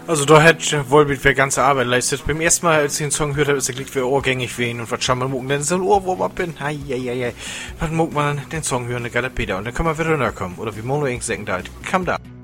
Also da hätte Volbeat wer ganze Arbeit leistet. Beim ersten Mal, als ich den Song gehört habe, ist der Glied wie ohrgängig wehen und was schon mal mucken, denn so ein Ohrwurm ab bin. Eieiei. Was muck man den Song hören, eine geile Peter. Und dann kann man wieder runterkommen. Oder wie Mono Inc. sagen da. Komm da.